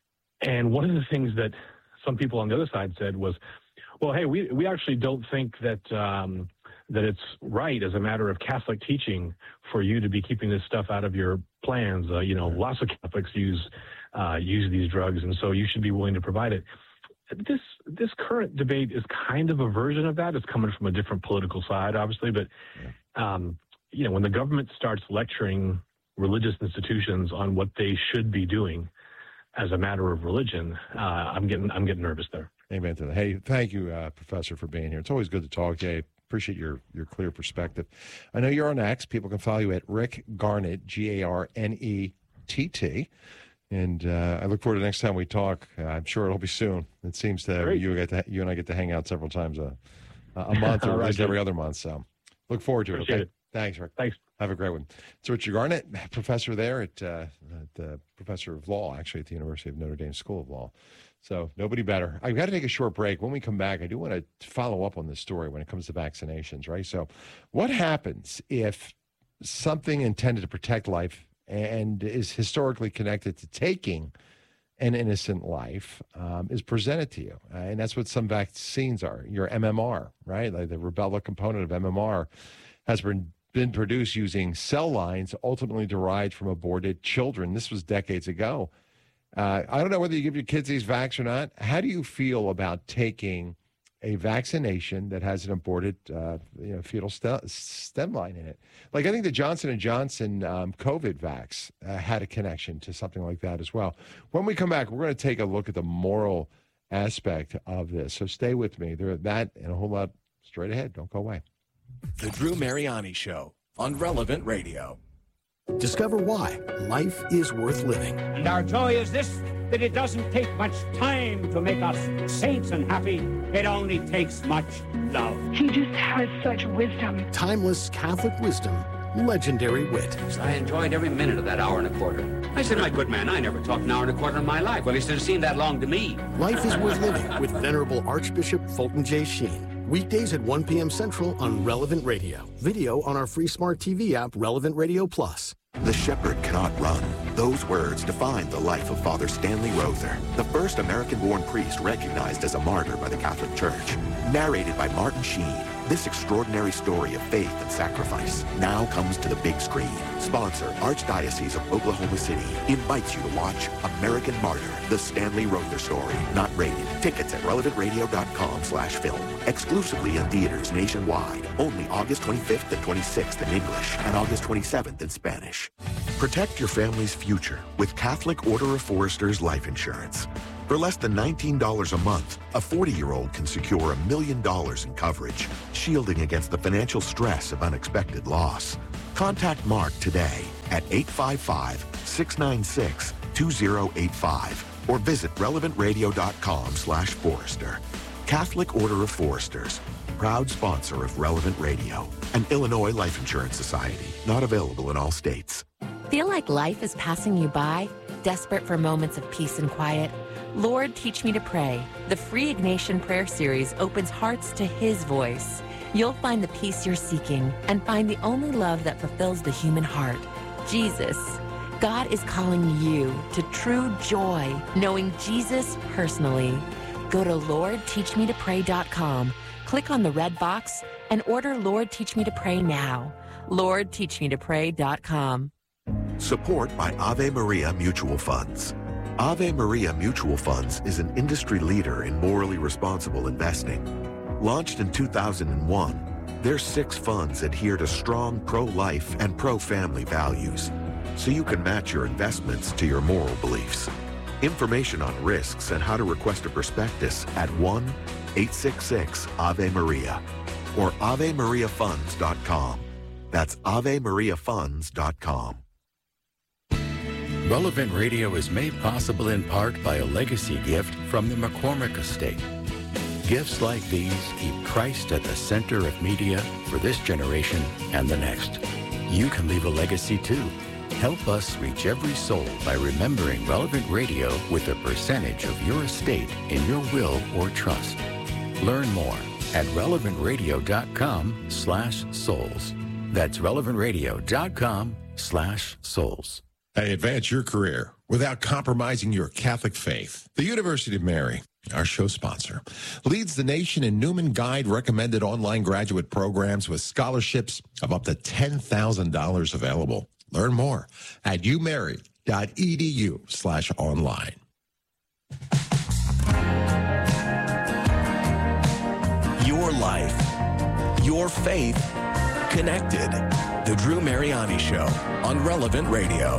And one of the things that some people on the other side said was, well, hey, we, we actually don't think that um, that it's right as a matter of Catholic teaching for you to be keeping this stuff out of your plans. Uh, you know, lots of Catholics use uh, use these drugs, and so you should be willing to provide it. This this current debate is kind of a version of that. It's coming from a different political side, obviously, but um, you know, when the government starts lecturing religious institutions on what they should be doing as a matter of religion, uh, I'm getting I'm getting nervous there. Amen to that. Hey, thank you, uh, Professor, for being here. It's always good to talk to you. Appreciate your your clear perspective. I know you're on X. People can follow you at Rick Garnett, G A R N E T T. And uh, I look forward to the next time we talk. Uh, I'm sure it'll be soon. It seems to you get to, you and I get to hang out several times a a month or at least every other month. So look forward to Appreciate it. Okay. It. Thanks, Rick. Thanks. Have a great one. It's Richard Garnett, professor there at, uh, at uh, professor of law, actually, at the University of Notre Dame School of Law. So nobody better. I've got to take a short break. When we come back, I do want to follow up on this story when it comes to vaccinations, right? So what happens if something intended to protect life and is historically connected to taking an innocent life um, is presented to you? Uh, and that's what some vaccines are. Your M M R, right? Like the rubella component of M M R has been been produced using cell lines ultimately derived from aborted children. This was decades ago. Uh, I don't know whether you give your kids these vax or not. How do you feel about taking a vaccination that has an aborted uh, you know, fetal st- stem line in it? Like, I think the Johnson and Johnson um, COVID vax uh, had a connection to something like that as well. When we come back, we're going to take a look at the moral aspect of this. So stay with me. There, that and a whole lot straight ahead. Don't go away. The Drew Mariani Show on Relevant Radio. Discover why life is worth living. And our joy is this, that it doesn't take much time to make us saints and happy. It only takes much love. He just has such wisdom. Timeless Catholic wisdom, legendary wit. I enjoyed every minute of that hour and a quarter. I said, my good man, I never talked an hour and a quarter in my life. Well, he should have seemed that long to me. Life is worth living with Venerable Archbishop Fulton J. Sheen. Weekdays at one p.m. Central on Relevant Radio. Video on our free smart T V app, Relevant Radio Plus. The shepherd cannot run. Those words define the life of Father Stanley Rother, the first American-born priest recognized as a martyr by the Catholic Church. Narrated by Martin Sheen, this extraordinary story of faith and sacrifice now comes to the big screen. Sponsor, Archdiocese of Oklahoma City, invites you to watch American Martyr, the Stanley Rother story. Not rated. Tickets at relevant radio dot com slash film. Exclusively in theaters nationwide. Only August twenty-fifth and twenty-sixth in English and August twenty-seventh in Spanish. Protect your family's future with Catholic Order of Foresters Life Insurance. For less than nineteen dollars a month, a forty-year-old can secure a million dollars in coverage, shielding against the financial stress of unexpected loss. Contact Mark today at eight five five, six nine six, two zero eight five or visit relevant radio dot com slash Forester. Catholic Order of Foresters, proud sponsor of Relevant Radio, an Illinois Life Insurance Society, not available in all states. Feel like life is passing you by? Desperate for moments of peace and quiet? Lord, Teach Me to Pray. The free Ignatian Prayer Series opens hearts to His voice. You'll find the peace you're seeking and find the only love that fulfills the human heart, Jesus. God is calling you to true joy, knowing Jesus personally. Go to lord teach me to pray dot com, click on the red box, and order Lord Teach Me to Pray now. lord teach me to pray dot com. Support by Ave Maria Mutual Funds. Ave Maria Mutual Funds is an industry leader in morally responsible investing. Launched in two thousand one, their six funds adhere to strong pro-life and pro-family values, so you can match your investments to your moral beliefs. Information on risks and how to request a prospectus at one eight six six Ave Maria or ave maria funds dot com. That's ave maria funds dot com. Relevant Radio is made possible in part by a legacy gift from the McCormick Estate. Gifts like these keep Christ at the center of media for this generation and the next. You can leave a legacy too. Help us reach every soul by remembering Relevant Radio with a percentage of your estate in your will or trust. Learn more at relevant radio dot com slash souls. That's relevant radio dot com slash souls. Hey, advance your career without compromising your Catholic faith. The University of Mary, our show sponsor, leads the nation in Newman Guide recommended online graduate programs with scholarships of up to ten thousand dollars available. Learn more at u mary dot e d u slash online. Your life, your faith, connected. The Drew Mariani Show on Relevant Radio.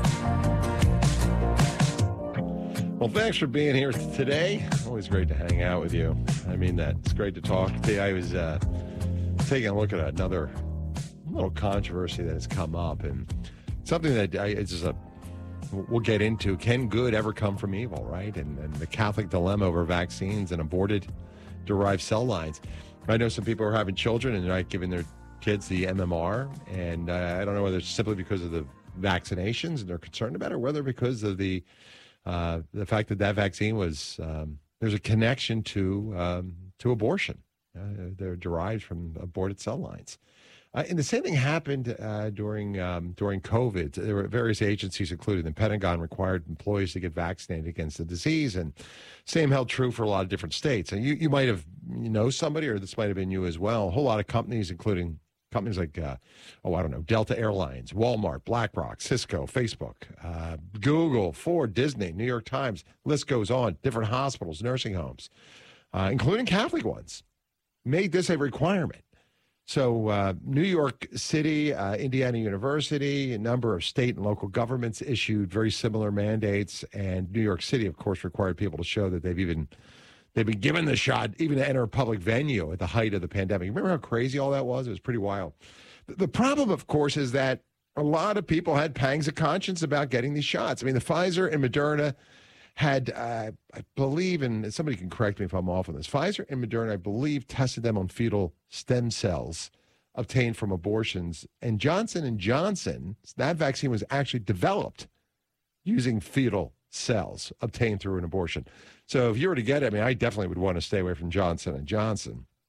Well, thanks for being here today. Always great to hang out with you. I mean that. It's great to talk. Today I was uh, taking a look at another little controversy that has come up, and something that I, it's just a, we'll get into. Can good ever come from evil, right? And, and the Catholic dilemma over vaccines and aborted derived cell lines. I know some people are having children and they're not giving their kids the M M R, and uh, I don't know whether it's simply because of the vaccinations and they're concerned about it, or whether because of the uh, the fact that that vaccine was um, there's a connection to um, to abortion. Uh, they're derived from aborted cell lines. Uh, and the same thing happened uh, during um, during COVID. There were various agencies, including the Pentagon, required employees to get vaccinated against the disease, and same held true for a lot of different states. And you, you might have you know somebody, or this might have been you as well. A whole lot of companies, including companies like, uh, oh, I don't know, Delta Airlines, Walmart, BlackRock, Cisco, Facebook, uh, Google, Ford, Disney, New York Times, list goes on, different hospitals, nursing homes, uh, including Catholic ones, made this a requirement. So uh, New York City, uh, Indiana University, a number of state and local governments issued very similar mandates, and New York City, of course, required people to show that they've even They've been given the shot even to enter a public venue at the height of the pandemic. Remember how crazy all that was? It was pretty wild. The problem, of course, is that a lot of people had pangs of conscience about getting these shots. I mean, the Pfizer and Moderna had, uh, I believe, and somebody can correct me if I'm off on this, Pfizer and Moderna, I believe, tested them on fetal stem cells obtained from abortions. And Johnson and Johnson, that vaccine was actually developed using fetal cells obtained through an abortion. So if you were to get it, I mean, I definitely would want to stay away from Johnson and Johnson.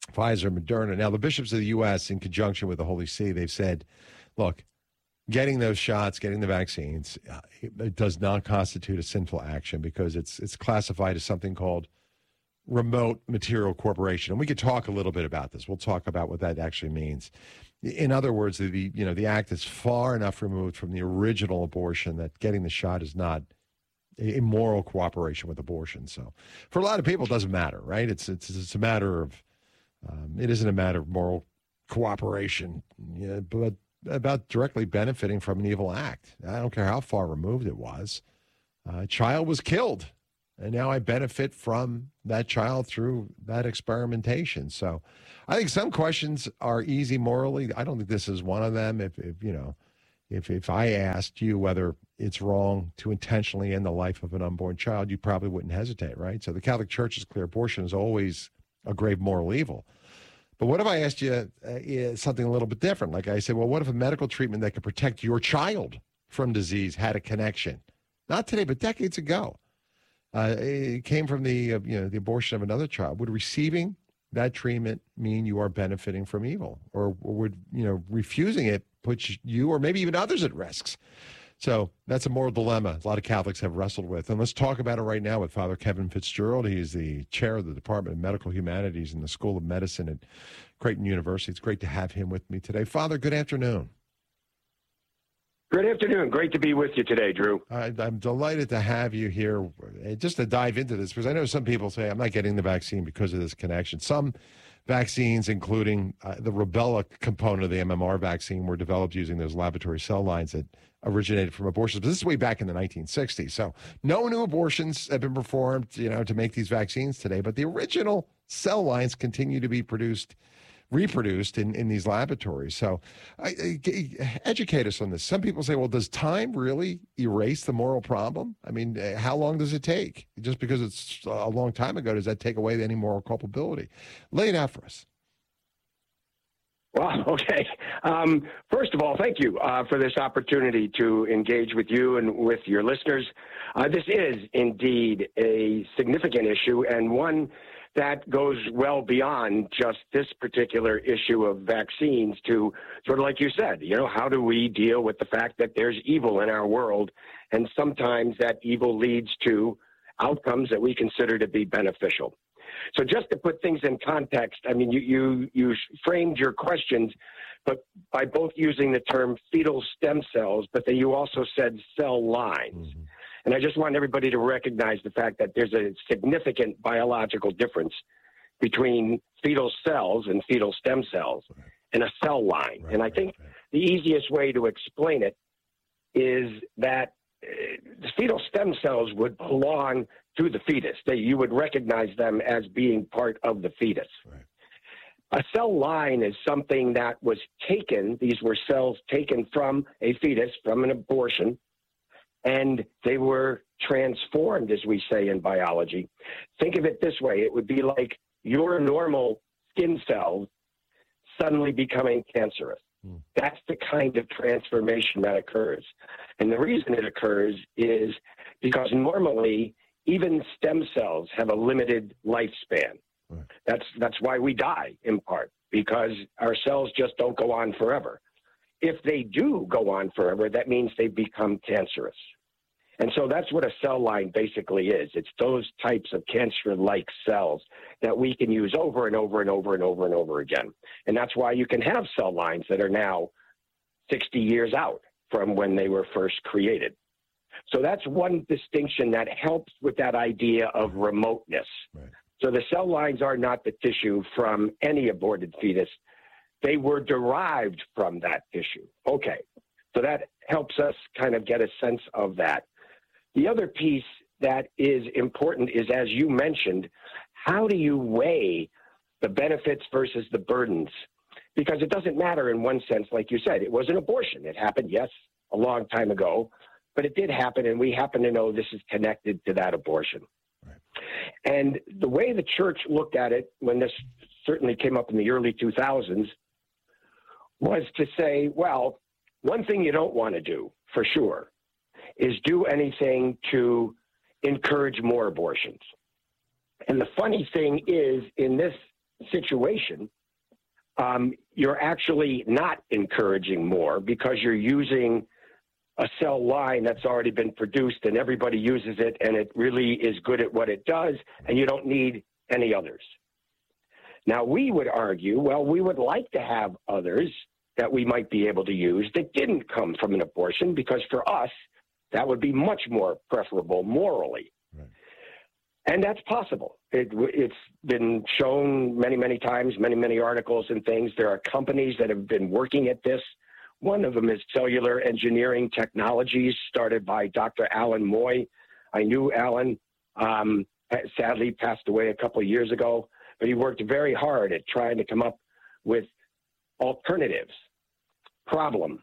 Pfizer, Moderna. Now, the bishops of the U S, in conjunction with the Holy See, they've said, look, getting those shots, getting the vaccines, uh, it does not constitute a sinful action because it's it's classified as something called remote material corporation. And we could talk a little bit about this. We'll talk about what that actually means. In other words, the, the you know the act is far enough removed from the original abortion that getting the shot is not a moral cooperation with abortion. So for a lot of people, it doesn't matter, right? It's it's it's a matter of um, it isn't a matter of moral cooperation, yeah, but about directly benefiting from an evil act. I don't care how far removed it was. Uh, a child was killed, and now I benefit from that child through that experimentation. So I think some questions are easy morally. I don't think this is one of them. If, if you know, if if I asked you whether it's wrong to intentionally end the life of an unborn child, you probably wouldn't hesitate, right? So the Catholic Church is clear. Abortion is always a grave moral evil. But what if I asked you uh, something a little bit different? Like I said, well, what if a medical treatment that could protect your child from disease had a connection? Not today, but decades ago. Uh, it came from the uh, you know the abortion of another child. Would receiving that treatment mean you are benefiting from evil, or, or would you know refusing it put you or maybe even others at risks? So that's a moral dilemma a lot of Catholics have wrestled with. And let's talk about it right now with Father Kevin Fitzgerald. He is the chair of the Department of Medical Humanities in the School of Medicine at Creighton University. It's great to have him with me today. Father, good afternoon. Good afternoon. Great to be with you today, Drew. I, I'm delighted to have you here just to dive into this, because I know some people say, I'm not getting the vaccine because of this connection. Some vaccines, including uh, the rubella component of the M M R vaccine, were developed using those laboratory cell lines that originated from abortions. But this is way back in the nineteen sixties. So no new abortions have been performed, you know, to make these vaccines today. But the original cell lines continue to be produced, reproduced in, in these laboratories. So I, I, educate us on this. Some people say, well, does time really erase the moral problem? I mean, how long does it take? Just because it's a long time ago, does that take away any moral culpability? Lay it out for us. Well, okay. Um, first of all, thank you uh, for this opportunity to engage with you and with your listeners. Uh, this is indeed a significant issue, and one that goes well beyond just this particular issue of vaccines to sort of like you said, you know, how do we deal with the fact that there's evil in our world, and sometimes that evil leads to outcomes that we consider to be beneficial. So just to put things in context, I mean, you, you, you framed your questions, but by both using the term fetal stem cells, but then you also said cell lines. Mm-hmm. And I just want everybody to recognize the fact that there's a significant biological difference between fetal cells and fetal stem cells and a cell line. Right, and I think right, right. the easiest way to explain it is that uh, the fetal stem cells would belong to the fetus. They, you would recognize them as being part of the fetus. Right. A cell line is something that was taken, these were cells taken from a fetus, from an abortion, and they were transformed, as we say in biology. Think of it this way. It would be like your normal skin cells suddenly becoming cancerous. Mm. That's the kind of transformation that occurs. And the reason it occurs is because normally even stem cells have a limited lifespan. Right. That's, that's why we die, in part, because our cells just don't go on forever. If they do go on forever, that means they become cancerous. And so that's what a cell line basically is. It's those types of cancer-like cells that we can use over and over and over and over and over again. And that's why you can have cell lines that are now sixty years out from when they were first created. So that's one distinction that helps with that idea of remoteness. Right. So the cell lines are not the tissue from any aborted fetus. They were derived from that tissue. Okay, so that helps us kind of get a sense of that. The other piece that is important is, as you mentioned, how do you weigh the benefits versus the burdens? Because it doesn't matter in one sense, like you said, it was an abortion. It happened, yes, a long time ago, but it did happen, and we happen to know this is connected to that abortion. Right. And the way the church looked at it when this certainly came up in the early two thousands was to say, well, one thing you don't want to do, for sure, is do anything to encourage more abortions. And the funny thing is, in this situation, um, you're actually not encouraging more because you're using a cell line that's already been produced and everybody uses it and it really is good at what it does and you don't need any others. Now, we would argue, well, we would like to have others that we might be able to use that didn't come from an abortion because for us, that would be much more preferable morally. Right. And that's possible. It, it's been shown many, many times, many, many articles and things. There are companies that have been working at this. One of them is Cellular Engineering Technologies, started by Doctor Alan Moy. I knew Alan, um, sadly passed away a couple of years ago, but he worked very hard at trying to come up with alternatives. Problem.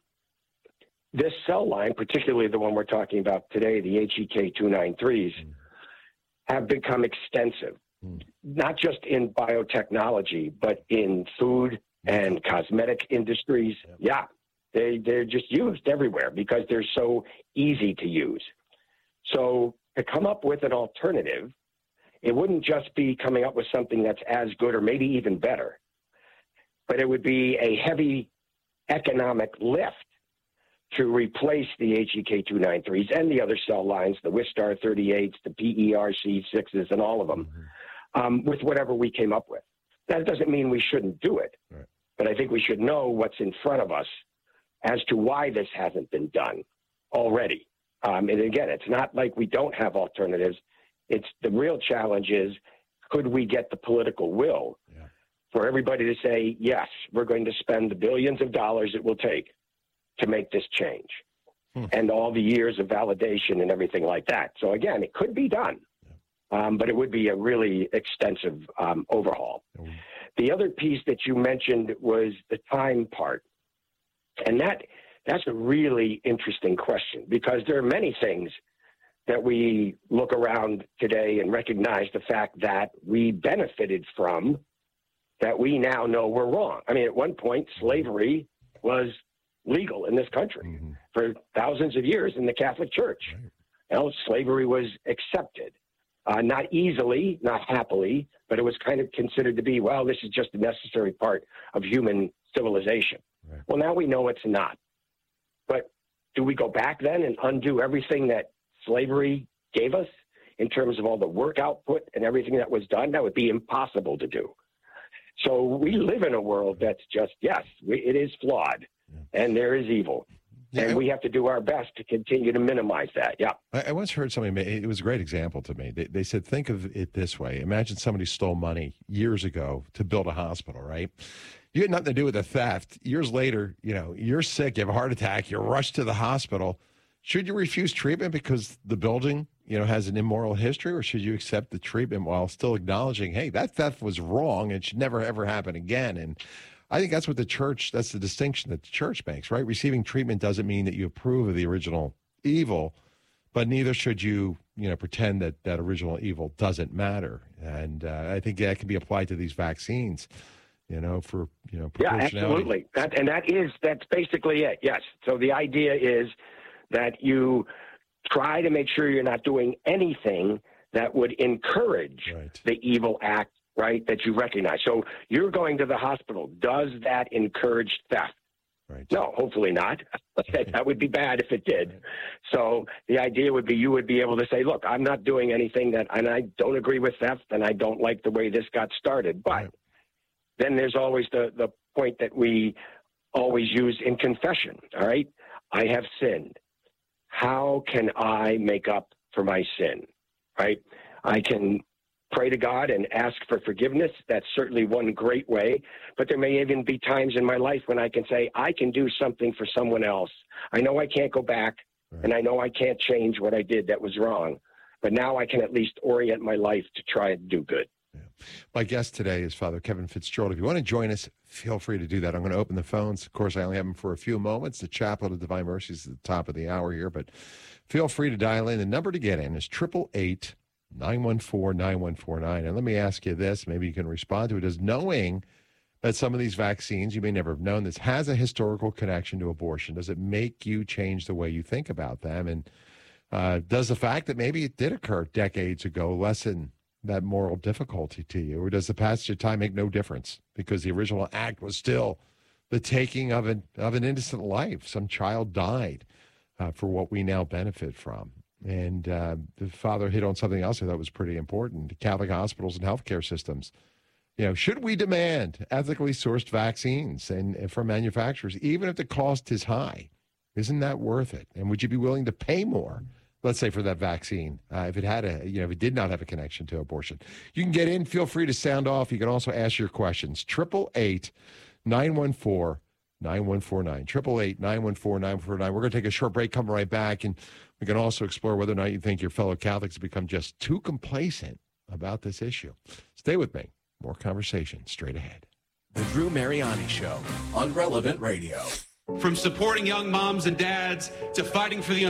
This cell line, particularly the one we're talking about today, the H E K two ninety-threes, mm. have become extensive, mm. not just in biotechnology, but in food and cosmetic industries. Yep. Yeah, they, they're just used everywhere because they're so easy to use. So to come up with an alternative, it wouldn't just be coming up with something that's as good or maybe even better, but it would be a heavy economic lift to replace the H E K two ninety-threes and the other cell lines, the Wistar thirty-eights, the P E R C sixes, and all of them, mm-hmm. um, with whatever we came up with. That doesn't mean we shouldn't do it, right. but I think we should know what's in front of us as to why this hasn't been done already. Um, and again, it's not like we don't have alternatives. It's the real challenge is, could we get the political will yeah. for everybody to say, yes, we're going to spend the billions of dollars it will take to make this change hmm. and all the years of validation and everything like that. So again, it could be done, yeah. um, but it would be a really extensive um, overhaul. Mm. The other piece that you mentioned was the time part. And that that's a really interesting question because there are many things that we look around today and recognize the fact that we benefited from that we now know were wrong. I mean, at one point, slavery was legal in this country mm-hmm. for thousands of years in the Catholic Church. Right. You know, slavery was accepted, uh, not easily, not happily, but it was kind of considered to be, well, this is just a necessary part of human civilization. Right. Well, now we know it's not. But do we go back then and undo everything that slavery gave us in terms of all the work output and everything that was done? That would be impossible to do. So we live in a world that's just, yes, we, it is flawed. And there is evil. Yeah, and we have to do our best to continue to minimize that. Yeah. I, I once heard somebody, it was a great example to me. They, they said, think of it this way. Imagine somebody stole money years ago to build a hospital, right? You had nothing to do with the theft. Years later, you know, you're sick, you have a heart attack, you're rushed to the hospital. Should you refuse treatment because the building, you know, has an immoral history, or should you accept the treatment while still acknowledging, hey, that theft was wrong and should never, ever happen again? And I think that's what the church, that's the distinction that the church makes, right? Receiving treatment doesn't mean that you approve of the original evil, but neither should you, you know, pretend that that original evil doesn't matter. And uh, I think that can be applied to these vaccines, you know, for, you know, proportionality. Yeah, absolutely. That, and that is, that's basically it, yes. So the idea is that you try to make sure you're not doing anything that would encourage right. the evil act, right, that you recognize. So you're going to the hospital. Does that encourage theft? Right. No, hopefully not. That would be bad if it did. Right. So the idea would be you would be able to say, look, I'm not doing anything that, and I don't agree with theft, and I don't like the way this got started. But right. then there's always the, the point that we always use in confession, all right? I have sinned. How can I make up for my sin, right? I can pray to God and ask for forgiveness. That's certainly one great way. But there may even be times in my life when I can say, I can do something for someone else. I know I can't go back, right. and I know I can't change what I did that was wrong. But now I can at least orient my life to try and do good. Yeah. My guest today is Father Kevin Fitzgerald. If you want to join us, feel free to do that. I'm going to open the phones. Of course, I only have them for a few moments. The Chaplet of Divine Mercy is at the top of the hour here, but feel free to dial in. The number to get in is eight eight eight, nine one four, nine one four nine. And let me ask you this, maybe you can respond to it. Does knowing that some of these vaccines, you may never have known this, has a historical connection to abortion, does it make you change the way you think about them? And uh, does the fact that maybe it did occur decades ago lessen that moral difficulty to you? Or does the passage of time make no difference because the original act was still the taking of an, of an innocent life? Some child died uh, for what we now benefit from. And uh, the father hit on something else I thought was pretty important. Catholic hospitals and healthcare systems. You know, should we demand ethically sourced vaccines and, and from manufacturers, even if the cost is high? Isn't that worth it? And would you be willing to pay more, let's say, for that vaccine, uh, if it had a, you know, if it did not have a connection to abortion? You can get in. Feel free to sound off. You can also ask your questions. Triple eight nine one four nine one four nine. Triple eight nine one four nine four nine. We're going to take a short break. Come right back, and we can also explore whether or not you think your fellow Catholics have become just too complacent about this issue. Stay with me. More conversation straight ahead. The Drew Mariani Show on Relevant Radio. From supporting young moms and dads to fighting for the